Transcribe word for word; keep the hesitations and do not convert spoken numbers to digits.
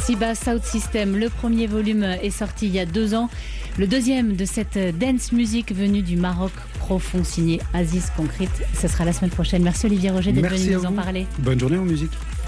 Siba Sound System, le premier volume est sorti il y a deux ans. Le deuxième de cette dance music venue du Maroc profond, signé Aziz Concrete. Ce sera la semaine prochaine. Merci Olivier Roger d'être venu nous en parler. Bonne journée en musique.